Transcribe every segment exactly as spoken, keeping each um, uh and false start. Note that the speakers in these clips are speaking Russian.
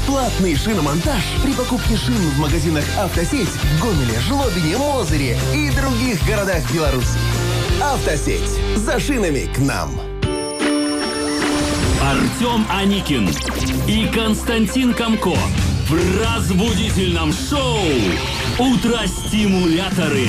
Бесплатный шиномонтаж при покупке шин в магазинах «Автосеть» в Гомеле, Жлобине, Мозыре и других городах Беларуси. «Автосеть». За шинами к нам. Артем Аникин и Константин Комко в разбудительном шоу «Утро-стимуляторы».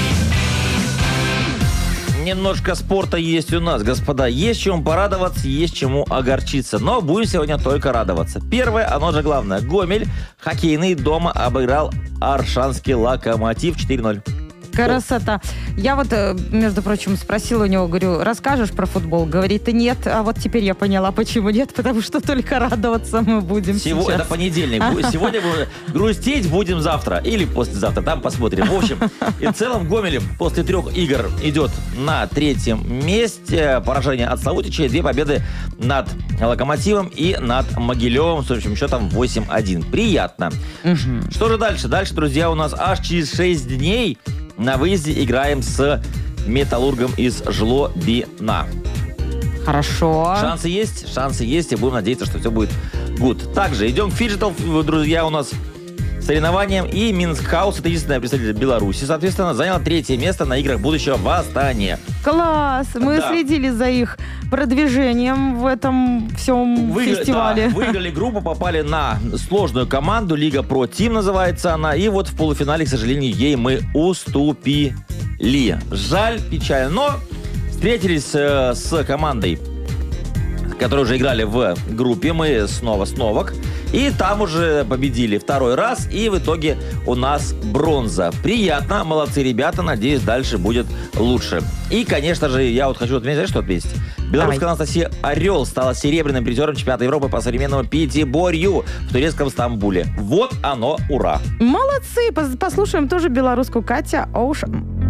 Немножко спорта есть у нас, господа. Есть чему порадоваться, есть чему огорчиться. Но будем сегодня только радоваться. Первое, оно же главное. Гомель хоккейный дома обыграл Аршанский Локомотив четыре ноль. Красота. Я вот, между прочим, спросила у него, говорю, расскажешь про футбол? Говорит, нет. А вот теперь я поняла, почему нет. Потому что только радоваться мы будем Сего, сейчас. Это понедельник. Сегодня будем грустить будем завтра. Или послезавтра. Там посмотрим. В общем, и в целом Гомель после трех игр идет на третьем месте. Поражение от Славутича. Две победы над Локомотивом и над Могилевым. С общим счетом восемь один. Приятно. Угу. Что же дальше? Дальше, друзья, у нас аж через шесть дней на выезде играем с Металлургом из Жлобина. Хорошо. Шансы есть? Шансы есть, и будем надеяться, что все будет good. Также идем в фиджитал, друзья, у нас соревнованием. И Минск Хаус, это единственное представитель Беларуси, соответственно, занял третье место на играх будущего в Астане. Класс! Мы да. следили за их продвижением в этом всем Выиграли, фестивале. Да, выиграли группу, попали на сложную команду. Лига Про Тим называется она. И вот в полуфинале, к сожалению, ей мы уступили. Жаль, печально. Но встретились э, с командой, которые уже играли в группе. Мы снова с Новак. И там уже победили второй раз. И в итоге у нас бронза. Приятно. Молодцы ребята. Надеюсь, дальше будет лучше. И, конечно же, я вот хочу отметить, что отметить. Белорусская Анастасия Орел стала серебряным призером чемпионата Европы по современному пятиборью в турецком Стамбуле. Вот оно, ура! Молодцы! Послушаем тоже белорусскую Катя Оушен.